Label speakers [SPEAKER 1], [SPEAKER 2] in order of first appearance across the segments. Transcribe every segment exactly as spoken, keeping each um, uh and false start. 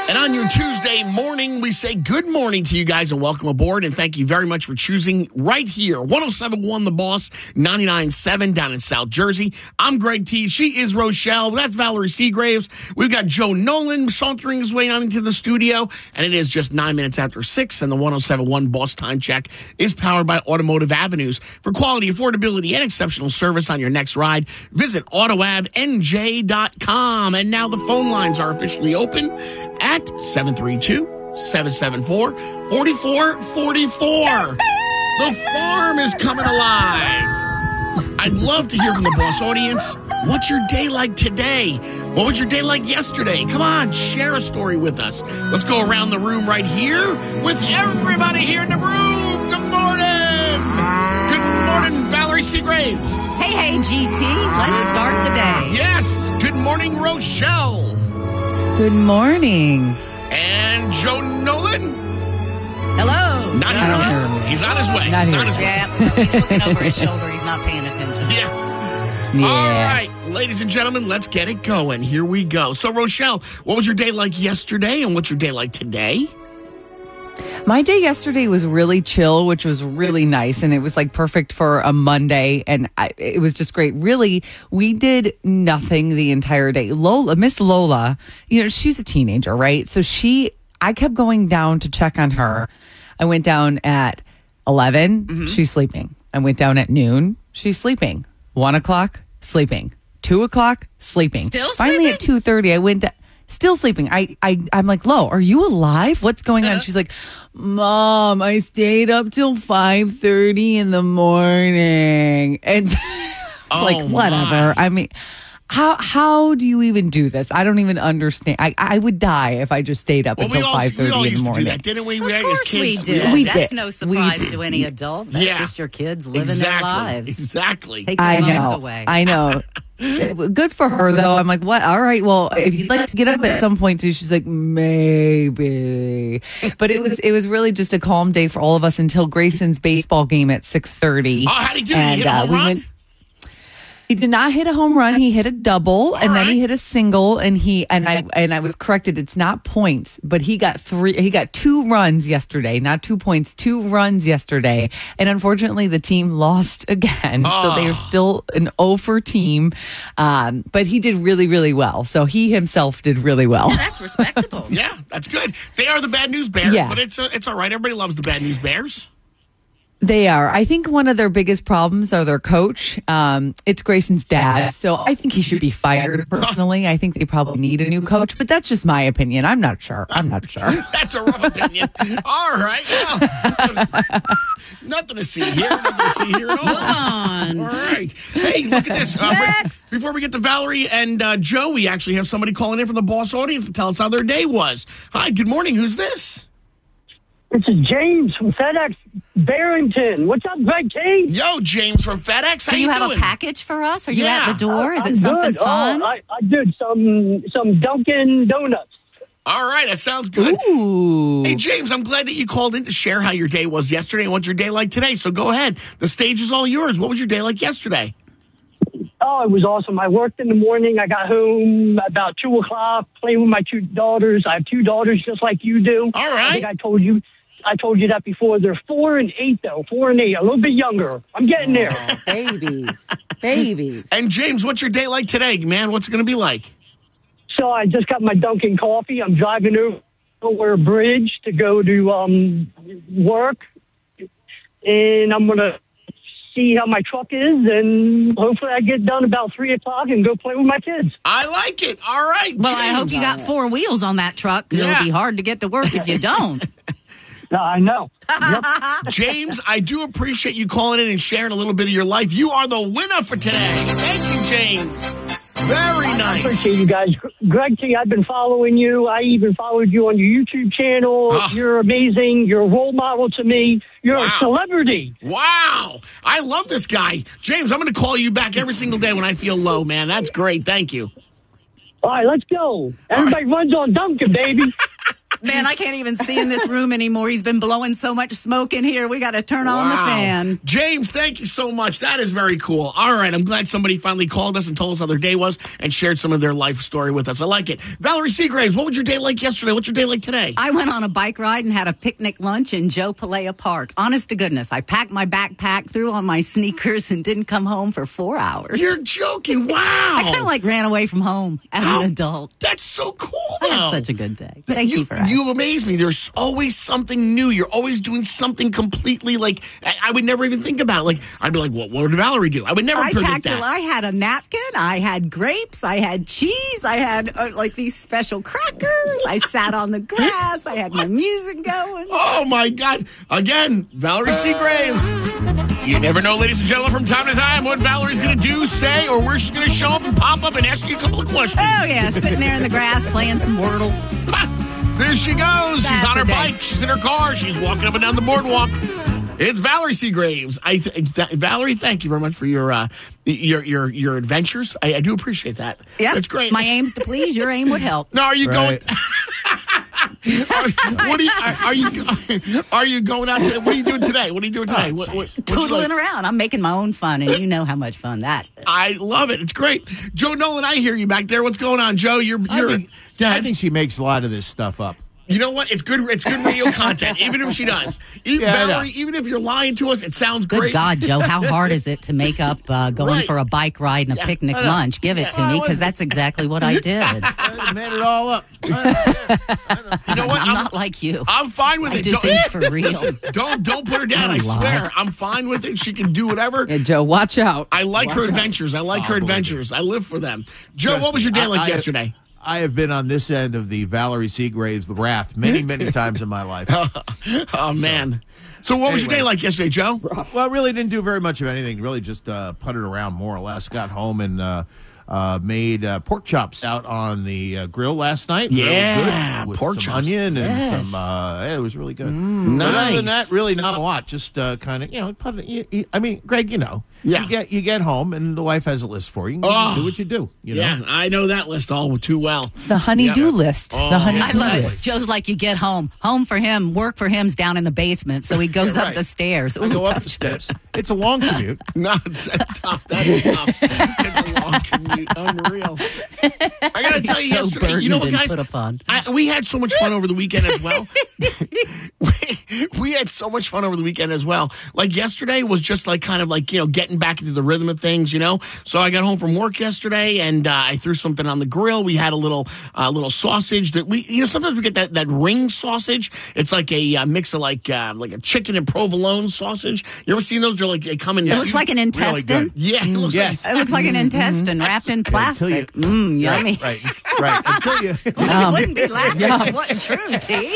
[SPEAKER 1] And on your Tuesday morning, we say good morning to you guys and welcome aboard. And thank you very much for choosing right here. one oh seven point one The Boss, ninety-nine point seven down in South Jersey. I'm Greg T. She is Rochelle. That's Valerie Seagraves. We've got Joe Nolan sauntering his way on into the studio. And it is just nine minutes after six. And the one oh seven point one Boss Time Check is powered by Automotive Avenues. For quality, affordability, and exceptional service on your next ride, visit auto av n j dot com. And now the phone lines are officially open at seven three two, seven seven four, four four four four. The farm is coming alive. I'd love to hear from the Boss audience. What's your day like today? What was your day like yesterday? Come on, share a story with us. Let's go around the room right here with everybody here in the room. Good morning. Good morning, Valerie Seagraves.
[SPEAKER 2] Hey, hey, G T. Let's start the day.
[SPEAKER 1] Yes. Good morning, Rochelle.
[SPEAKER 3] Good morning.
[SPEAKER 1] And Joe Nolan.
[SPEAKER 2] Hello.
[SPEAKER 1] Not
[SPEAKER 3] I don't
[SPEAKER 1] here.
[SPEAKER 3] hear him.
[SPEAKER 1] He's on his way.
[SPEAKER 3] Not
[SPEAKER 1] He's
[SPEAKER 3] here.
[SPEAKER 1] on his way.
[SPEAKER 2] Yeah, he's looking over his shoulder. He's not paying attention.
[SPEAKER 1] Yeah.
[SPEAKER 3] Yeah.
[SPEAKER 1] All right, ladies and gentlemen, let's get it going. Here we go. So, Rochelle, what was your day like yesterday, and what's your day like today?
[SPEAKER 3] My day yesterday was really chill, which was really nice. And it was like perfect for a Monday. And I, it was just great. Really, we did nothing the entire day. Lola, Miss Lola, you know, she's a teenager, right? So she, I kept going down to check on her. I went down at eleven, mm-hmm. She's sleeping. I went down at noon, she's sleeping. One o'clock, sleeping. Two o'clock, sleeping.
[SPEAKER 2] Still
[SPEAKER 3] Finally
[SPEAKER 2] sleeping?
[SPEAKER 3] at two thirty, I went down. Still sleeping. I, I, I'm like, Lo, are you alive? What's going on? She's like, Mom, I stayed up till five thirty in the morning. And it's
[SPEAKER 1] Oh,
[SPEAKER 3] like, whatever.
[SPEAKER 1] my.
[SPEAKER 3] I mean, how how do you even do this? I don't even understand. I, I would die if I just stayed up
[SPEAKER 1] Well, we
[SPEAKER 3] until
[SPEAKER 1] all,
[SPEAKER 3] five
[SPEAKER 1] we all
[SPEAKER 3] thirty in the
[SPEAKER 1] used to do
[SPEAKER 3] morning.
[SPEAKER 1] that, didn't we?
[SPEAKER 2] Of
[SPEAKER 1] we as
[SPEAKER 2] course we
[SPEAKER 1] kids,
[SPEAKER 2] did.
[SPEAKER 1] all
[SPEAKER 3] We
[SPEAKER 2] That's
[SPEAKER 3] did.
[SPEAKER 2] no
[SPEAKER 3] We
[SPEAKER 2] surprise
[SPEAKER 3] did.
[SPEAKER 2] to any adult. That's
[SPEAKER 1] Yeah.
[SPEAKER 2] just your kids living
[SPEAKER 1] exactly.
[SPEAKER 2] their lives.
[SPEAKER 1] Exactly.
[SPEAKER 2] Take
[SPEAKER 3] I
[SPEAKER 2] your phones
[SPEAKER 3] know.
[SPEAKER 2] away.
[SPEAKER 3] I know. Good for her, though. I'm like, what? All right. Well, if you'd like to get up at some point too, she's like, maybe. But it was it was really just a calm day for all of us until Grayson's baseball game at six thirty.
[SPEAKER 1] Oh, how'd he do? Did he hit a home run?
[SPEAKER 3] He did not hit a home run. He hit a double, and then
[SPEAKER 1] right.
[SPEAKER 3] he hit a single. And he and I and I was corrected. It's not points, but he got three. He got two runs yesterday, not two points. Two runs yesterday, and unfortunately, the team lost again.
[SPEAKER 1] Oh.
[SPEAKER 3] So they are still an oh for team. Um, but he did really, really well. So he himself did really well.
[SPEAKER 2] Yeah, that's respectable.
[SPEAKER 1] Yeah, that's good. They are the Bad News Bears,
[SPEAKER 3] Yeah.
[SPEAKER 1] but it's uh, it's all right. Everybody loves the Bad News Bears.
[SPEAKER 3] They are. I think one of their biggest problems are their coach. Um, it's Grayson's dad. So I think he should be fired personally. I think they probably need a new coach, but that's just my opinion. I'm not sure. I'm not sure.
[SPEAKER 1] That's a rough opinion. All right. Well, nothing to see here. Nothing to see here at all.
[SPEAKER 2] Move on.
[SPEAKER 1] All right. Hey, look at this. Uh,
[SPEAKER 2] Next.
[SPEAKER 1] Before we get to Valerie and uh, Joe, we actually have somebody calling in from the Boss audience to tell us how their day was. Hi, good morning. Who's this?
[SPEAKER 4] This is James from FedEx Barrington. What's up, Greg T?
[SPEAKER 1] Yo, James from FedEx. How
[SPEAKER 2] Do you have
[SPEAKER 1] doing?
[SPEAKER 2] a package for us? Are you
[SPEAKER 1] Yeah.
[SPEAKER 2] at the door? Is
[SPEAKER 4] I'm
[SPEAKER 2] it something
[SPEAKER 4] good.
[SPEAKER 2] fun?
[SPEAKER 4] Oh, I, I did some some Dunkin' Donuts.
[SPEAKER 1] All right, that sounds good.
[SPEAKER 3] Ooh.
[SPEAKER 1] Hey, James, I'm glad that you called in to share how your day was yesterday and what's your day like today. So go ahead. The stage is all yours. What was your day like yesterday?
[SPEAKER 4] Oh, it was awesome. I worked in the morning. I got home about two o'clock, playing with my two daughters. I have two daughters just like you do.
[SPEAKER 1] All right.
[SPEAKER 4] I think I told you. I told you that before. They're four and eight, though. Four and eight. A little bit younger. I'm getting there.
[SPEAKER 3] Oh, babies. Babies.
[SPEAKER 1] And James, what's your day like today, man? What's it going to be like?
[SPEAKER 4] So I just got my Dunkin' coffee. I'm driving over a bridge to go to um, work. And I'm going to see how my truck is. And hopefully I get done about three o'clock and go play with my kids.
[SPEAKER 1] I like it. All right,
[SPEAKER 2] Well, I
[SPEAKER 1] James.
[SPEAKER 2] hope you got four wheels on that truck. 'Cause
[SPEAKER 1] Yeah.
[SPEAKER 2] It'll be hard to get to work if you don't.
[SPEAKER 4] No, I know. Yep.
[SPEAKER 1] James, I do appreciate you calling in and sharing a little bit of your life. You are the winner for today. Thank you, James. Very
[SPEAKER 4] I
[SPEAKER 1] nice.
[SPEAKER 4] appreciate you guys. Greg T, I've been following you. I even followed you on your YouTube channel.
[SPEAKER 1] Ah.
[SPEAKER 4] You're amazing. You're a role model to me. You're
[SPEAKER 1] Wow.
[SPEAKER 4] a celebrity.
[SPEAKER 1] Wow. I love this guy. James, I'm going to call you back every single day when I feel low, man. That's great. Thank you.
[SPEAKER 4] All right, let's go. Everybody runs on Dunkin', baby.
[SPEAKER 2] Man, I can't even see in this room anymore. He's been blowing so much smoke in here. We got to turn on the
[SPEAKER 1] Wow.
[SPEAKER 2] fan.
[SPEAKER 1] James, thank you so much. That is very cool. All right, I'm glad somebody finally called us and told us how their day was and shared some of their life story with us. I like it. Valerie Seagraves, what was your day like yesterday? What's your day like today?
[SPEAKER 2] I went on a bike ride and had a picnic lunch in Joe Palea Park. Honest to goodness, I packed my backpack, threw on my sneakers, and didn't come home for four hours.
[SPEAKER 1] You're joking. Wow.
[SPEAKER 2] I kind of like ran away from home as
[SPEAKER 1] How-
[SPEAKER 2] an adult.
[SPEAKER 1] That's so cool,
[SPEAKER 2] I
[SPEAKER 1] though.
[SPEAKER 2] had such a good day. Thank you, for asking.
[SPEAKER 1] You amaze me. There's always something new. You're always doing something completely like I, I would never even think about. Like I'd be like, "What? What would Valerie do?" I would never
[SPEAKER 2] I
[SPEAKER 1] predict
[SPEAKER 2] packed.
[SPEAKER 1] that.
[SPEAKER 2] A, I had a napkin. I had grapes. I had cheese. I had uh, like these special crackers. I sat on the grass. I had my music going.
[SPEAKER 1] Oh my God! Again, Valerie Seagraves. You never know, ladies and gentlemen, from time to time, what Valerie's going to do, say, or where she's going to show up and pop up and ask you a couple of questions.
[SPEAKER 2] Oh yeah, sitting there in the grass playing some Wordle.
[SPEAKER 1] There she goes. She's
[SPEAKER 2] That's
[SPEAKER 1] on her
[SPEAKER 2] a day.
[SPEAKER 1] bike. She's in her car. She's walking up and down the boardwalk. It's Valerie Seagraves. I th- th- Valerie, thank you very much for your uh, your your your adventures. I, I do appreciate that.
[SPEAKER 2] Yeah,
[SPEAKER 1] That's great.
[SPEAKER 2] My aim's to please. Your aim would help.
[SPEAKER 1] Now, are you
[SPEAKER 5] Right.
[SPEAKER 1] going? are, what are you? Are, are you? Are you going out today? What are you doing today? What are you doing today? What, what, what you
[SPEAKER 2] Tootling
[SPEAKER 1] like?
[SPEAKER 2] around. I'm making my own fun, and you know how much fun that is.
[SPEAKER 1] I love it. It's great. Joe Nolan, I hear you back there. What's going on, Joe? You're
[SPEAKER 5] I
[SPEAKER 1] you're.
[SPEAKER 5] think,
[SPEAKER 1] Go
[SPEAKER 5] I
[SPEAKER 1] ahead.
[SPEAKER 5] think she makes a lot of this stuff up.
[SPEAKER 1] You know what? It's good. It's good radio content, even if she does. Even,
[SPEAKER 5] Yeah, I know.
[SPEAKER 1] Valerie, even if you're lying to us, it sounds
[SPEAKER 2] Good
[SPEAKER 1] great.
[SPEAKER 2] God, Joe, how hard is it to make up uh, going
[SPEAKER 1] Right.
[SPEAKER 2] for a bike ride and a
[SPEAKER 1] Yeah,
[SPEAKER 2] picnic
[SPEAKER 5] I know.
[SPEAKER 2] lunch? Give it
[SPEAKER 1] Yeah.
[SPEAKER 2] to
[SPEAKER 5] Well,
[SPEAKER 2] me,
[SPEAKER 5] I
[SPEAKER 2] because
[SPEAKER 5] wasn't-
[SPEAKER 2] that's exactly what I did.
[SPEAKER 5] I made it all up.
[SPEAKER 1] You know what?
[SPEAKER 2] I'm not like you.
[SPEAKER 1] I'm fine with
[SPEAKER 2] I
[SPEAKER 1] it.
[SPEAKER 2] do
[SPEAKER 1] Don't-
[SPEAKER 2] things for real.
[SPEAKER 1] Listen, don't don't put her down. I
[SPEAKER 2] Don't lie.
[SPEAKER 1] swear, I'm fine with it. She can do whatever.
[SPEAKER 3] Yeah, Joe, watch out.
[SPEAKER 1] I like
[SPEAKER 3] Watch
[SPEAKER 1] her
[SPEAKER 3] out.
[SPEAKER 1] adventures. I like her
[SPEAKER 5] I'll believe it.
[SPEAKER 1] adventures. I live for them. Joe,
[SPEAKER 5] Trust
[SPEAKER 1] what was
[SPEAKER 5] me.
[SPEAKER 1] your day
[SPEAKER 5] I-
[SPEAKER 1] like
[SPEAKER 5] I-
[SPEAKER 1] yesterday?
[SPEAKER 5] I have been on this end of the Valerie Seagraves the wrath many, many times in my life.
[SPEAKER 1] Oh man. So what was your
[SPEAKER 5] Anyway.
[SPEAKER 1] day like yesterday, Joe?
[SPEAKER 5] Well, I really didn't do very much of anything. Really just uh, putted around more or less. Got home and uh, uh, made uh, pork chops out on the uh, grill last night. Really
[SPEAKER 1] Yeah,
[SPEAKER 5] good, with
[SPEAKER 1] pork
[SPEAKER 5] some
[SPEAKER 1] chops.
[SPEAKER 5] onion and
[SPEAKER 1] Yes.
[SPEAKER 5] some. Uh, yeah, it was really good. But other
[SPEAKER 1] Nice.
[SPEAKER 5] than that, really not a lot. Just uh, kind of, you know, put it, you, you, I mean, Greg, you know,
[SPEAKER 1] Yeah.
[SPEAKER 5] you get you get home and the wife has a list for you. You
[SPEAKER 1] Oh.
[SPEAKER 5] do what you do. You know.
[SPEAKER 1] Yeah, I know that list all too well.
[SPEAKER 3] The honey-do
[SPEAKER 1] Yeah.
[SPEAKER 3] list.
[SPEAKER 1] Oh,
[SPEAKER 3] the honey-do
[SPEAKER 2] I love
[SPEAKER 3] list.
[SPEAKER 2] it. Joe's like, you get home. Home for him, work for him's down in the basement, so he goes
[SPEAKER 5] Yeah,
[SPEAKER 2] up
[SPEAKER 5] right.
[SPEAKER 2] the stairs.
[SPEAKER 5] I
[SPEAKER 2] Ooh,
[SPEAKER 5] go up
[SPEAKER 2] tough
[SPEAKER 5] the steps. It's a long commute.
[SPEAKER 1] No, it's tough. That is tough. It's a long commute. Unreal. I gotta tell you,
[SPEAKER 2] so
[SPEAKER 1] yesterday, you know what,
[SPEAKER 2] burdened and
[SPEAKER 1] guys?
[SPEAKER 2] put upon.
[SPEAKER 1] I, we had so much fun over the weekend as well. we, we had so much fun over the weekend as well. Like yesterday was just like kind of like, you know, getting back into the rhythm of things, you know. So I got home from work yesterday and uh, I threw something on the grill. We had a little uh, little sausage that we, you know, sometimes we get that, that ring sausage. It's like a uh, mix of like uh, like a chicken and provolone sausage. You ever seen those? They're like they come in.
[SPEAKER 2] It looks like an
[SPEAKER 5] Really
[SPEAKER 2] intestine.
[SPEAKER 5] good.
[SPEAKER 1] Yeah, it looks
[SPEAKER 5] Yes.
[SPEAKER 2] It looks like an intestine wrapped in
[SPEAKER 5] Until you-
[SPEAKER 2] plastic. Mmm, yummy.
[SPEAKER 5] Right, right. Until you,
[SPEAKER 2] I wouldn't be laughing if it wasn't true, T.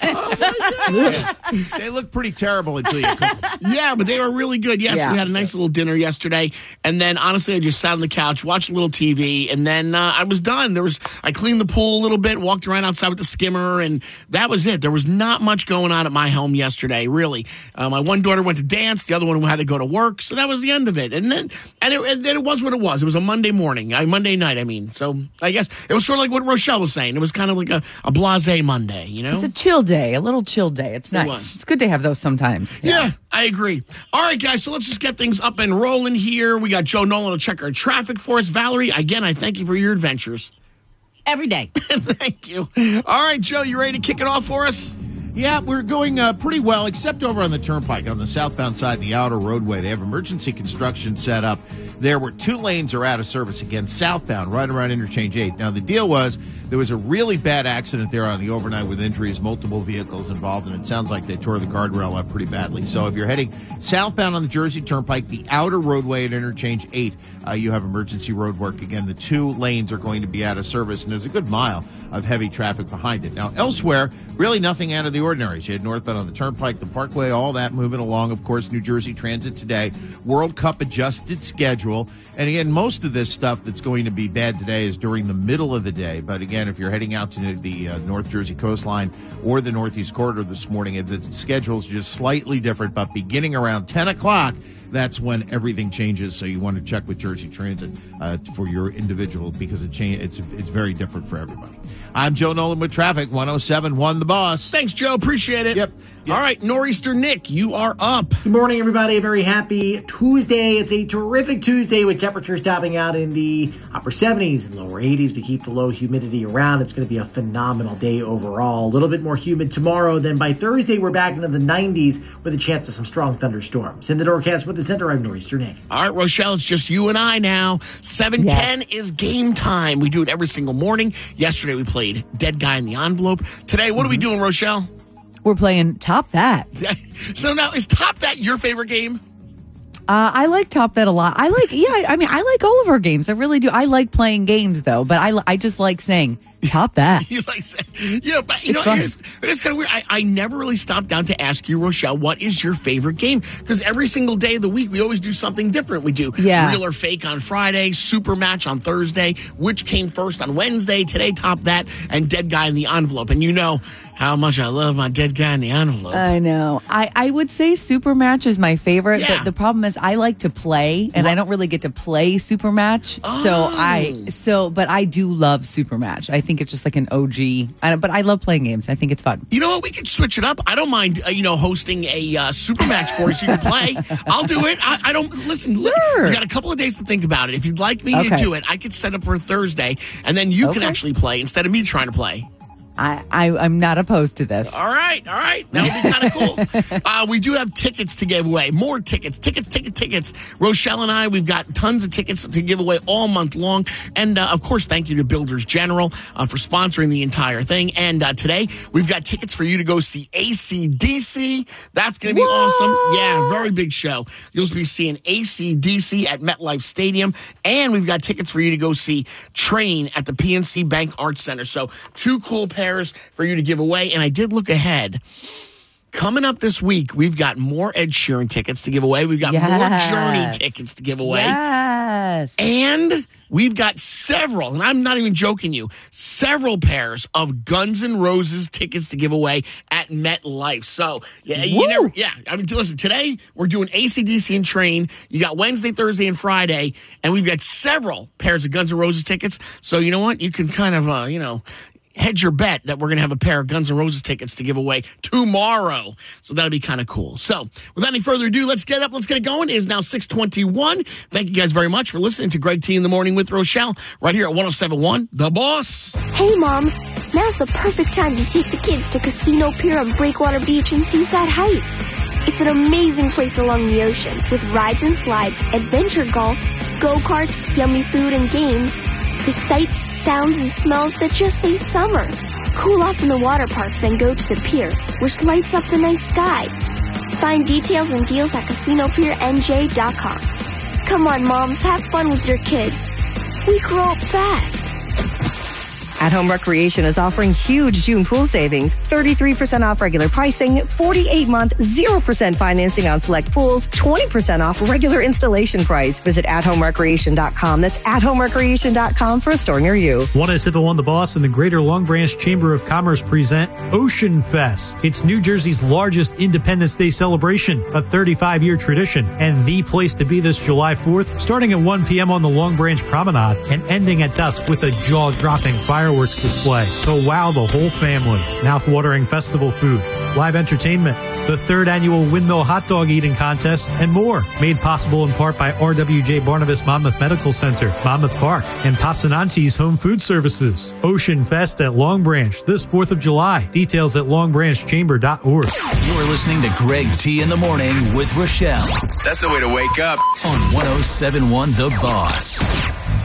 [SPEAKER 5] they look pretty terrible until you cook them.
[SPEAKER 1] Yeah, but they were really good. Yes,
[SPEAKER 3] Yeah.
[SPEAKER 1] we had a nice little dinner yesterday, and then honestly, I just sat on the couch, watched a little T V, and then uh, I was done. There was I cleaned the pool a little bit, walked around outside with the skimmer, and that was it. There was not much going on at my home yesterday, really. Uh, my one daughter went to dance, the other one had to go to work, so that was the end of it. And then and it, and then it was what it was. It was a Monday morning, uh, Monday night. I mean, so I guess it was sort of like what Rochelle was saying. It was kind of like a, a blasé Monday, you know.
[SPEAKER 3] It's a chill day, a little chill day. It's nice.
[SPEAKER 1] was.
[SPEAKER 3] It's good to have those sometimes.
[SPEAKER 1] Yeah, I agree. All right, guys, so let's just get things up and rolling here. We got Joe Nolan to check our traffic for us. Valerie, again, I thank you for your adventures.
[SPEAKER 2] Every day.
[SPEAKER 1] Thank you. All right, Joe, you ready to kick it off for us?
[SPEAKER 5] Yeah, we're going uh, pretty well, except over on the turnpike on the southbound side, the outer roadway. They have emergency construction set up there where two lanes are out of service again, southbound, right around interchange eight. Now, the deal was there was a really bad accident there on the overnight with injuries, multiple vehicles involved, and it sounds like they tore the guardrail up pretty badly. So if you're heading southbound on the Jersey Turnpike, the outer roadway at interchange eight, uh, you have emergency road work. Again, the two lanes are going to be out of service, and there's a good mile of heavy traffic behind it. Now, elsewhere, really nothing out of the ordinary. You had northbound on the Turnpike, the Parkway, all that moving along. Of course, New Jersey Transit today, World Cup adjusted schedule. And again, most of this stuff that's going to be bad today is during the middle of the day. But again, if you're heading out to the uh, North Jersey coastline or the Northeast Corridor this morning, the schedule's just slightly different. But beginning around ten o'clock, that's when everything changes. So you want to check with Jersey Transit uh, for your individual because it change, it's it's very different for everybody. I'm Joe Nolan with traffic, one oh seven one The Boss.
[SPEAKER 1] Thanks, Joe. Appreciate it.
[SPEAKER 5] Yep. Yep.
[SPEAKER 1] All right, Nor'easter Nick, you are up.
[SPEAKER 6] Good morning, everybody. A very happy Tuesday. It's a terrific Tuesday with temperatures topping out in the upper seventies and lower eighties. We keep the low humidity around. It's going to be a phenomenal day overall. A little bit more humid tomorrow. Then by Thursday, we're back into the nineties with a chance of some strong thunderstorms. In the Doorcast with the center, I'm Nor'easter Nick.
[SPEAKER 1] All right, Rochelle, it's just you and I now. seven ten yes. is game time. We do it every single morning. Yesterday, we played Dead Guy in the Envelope. Today, what mm-hmm. are we doing, Rochelle?
[SPEAKER 3] We're playing Top That.
[SPEAKER 1] So now, is Top That your favorite game?
[SPEAKER 3] Uh, I like Top That a lot. I like, yeah, I mean, I like all of our games. I really do. I like playing games, though, but I, I just like saying Top That.
[SPEAKER 1] you like, you know, but you it's know, it's, it's kind of weird. I, I never really stopped down to ask you, Rochelle, what is your favorite game? Because every single day of the week, we always do something different. We do
[SPEAKER 3] yeah.
[SPEAKER 1] Real or Fake on Friday, Super Match on Thursday, Which Came First on Wednesday, today Top That, and Dead Guy in the Envelope. And you know how much I love my Dead Guy in the Envelope.
[SPEAKER 3] I know. I, I would say Super Match is my favorite, yeah. but the problem is I like to play, and what? I don't really get to play Super Match.
[SPEAKER 1] Oh.
[SPEAKER 3] So I, so, but I do love Super Match. I think it's just like an O G, I, but I love playing games. I think it's fun.
[SPEAKER 1] You know what? We could switch it up. I don't mind, uh, you know, hosting a uh, Super Match for you so you can play. I'll do it. I, I don't, listen,
[SPEAKER 3] sure.
[SPEAKER 1] You got a couple of days to think about it. If you'd like me
[SPEAKER 3] okay.
[SPEAKER 1] to do it, I could set up for Thursday, and then you
[SPEAKER 3] okay.
[SPEAKER 1] can actually play instead of me trying to play.
[SPEAKER 3] I, I, I'm not opposed to this.
[SPEAKER 1] All right, all right. That would be kind of cool. Uh, we do have tickets to give away. More tickets, tickets, tickets, tickets. Rochelle and I, we've got tons of tickets to give away all month long. And, uh, of course, thank you to Builders General uh, for sponsoring the entire thing. And uh, today, we've got tickets for you to go see A C D C. That's going to be
[SPEAKER 3] what?
[SPEAKER 1] awesome. Yeah, very big show. You'll be seeing A C D C at MetLife Stadium. And we've got tickets for you to go see Train at the P N C Bank Arts Center. So two cool pairs for you to give away. And I did look ahead. Coming up this week, we've got more Ed Sheeran tickets to give away. We've got
[SPEAKER 3] yes.
[SPEAKER 1] more Journey tickets to give away.
[SPEAKER 3] Yes.
[SPEAKER 1] And we've got several, and I'm not even joking you, several pairs of Guns N' Roses tickets to give away at MetLife. So, yeah, you never, yeah. I mean, listen, today we're doing A C D C and Train. You got Wednesday, Thursday, and Friday, and we've got several pairs of Guns N' Roses tickets. So, you know what? You can kind of, uh, you know, hedge your bet that we're going to have a pair of Guns N' Roses tickets to give away tomorrow. So that'll be kind of cool. So without any further ado, let's get up. Let's get it going. It is now six twenty-one. Thank you guys very much for listening to Greg T in the Morning with Rochelle right here at one oh seven one The Boss.
[SPEAKER 7] Hey, moms. Now's the perfect time to take the kids to Casino Pier on Breakwater Beach and Seaside Heights. It's an amazing place along the ocean with rides and slides, adventure golf, go-karts, yummy food, and games. The sights, sounds, and smells that just say summer. Cool off in the water park, then go to the pier, which lights up the night sky. Find details and deals at casino pier n j dot com. Come on, moms, have fun with your kids. We grow up fast.
[SPEAKER 8] At Home Recreation is offering huge June pool savings. thirty-three percent off regular pricing, forty-eight month, zero percent financing on select pools, twenty percent off regular installation price. Visit at home recreation dot com. That's at home recreation dot com for a store near you.
[SPEAKER 9] one oh seven one The Boss and the Greater Long Branch Chamber of Commerce present Ocean Fest. It's New Jersey's largest Independence Day celebration, a thirty-five year tradition, and the place to be this July fourth, starting at one p.m. on the Long Branch Promenade and ending at dusk with a jaw-dropping fireworks display to wow the whole family. Mouth-watering festival food, live entertainment, the third annual Windmill Hot Dog Eating Contest, and more. Made possible in part by R W J Barnabas Monmouth Medical Center, Monmouth Park, and Passananti's Home Food Services. Ocean Fest at Long Branch this fourth of July. Details at long branch chamber dot org.
[SPEAKER 10] You're listening to Greg T in the Morning with Rochelle.
[SPEAKER 11] That's the way to wake up.
[SPEAKER 10] On one oh seven one The Boss.